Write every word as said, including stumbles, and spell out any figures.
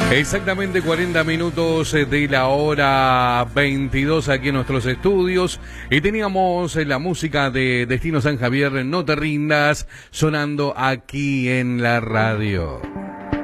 Exactamente cuarenta minutos de la hora veintidós aquí en nuestros estudios y teníamos la música de Destino San Javier, No te rindas, sonando aquí en la radio.